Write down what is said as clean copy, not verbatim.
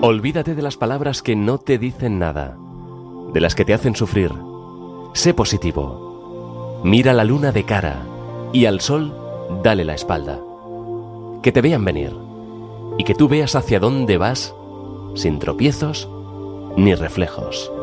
Olvídate de las palabras que no te dicen nada, de las que te hacen sufrir. Sé positivo. Mira la luna de cara y al sol dale la espalda. Que te vean venir y que tú veas hacia dónde vas sin tropiezos ni reflejos.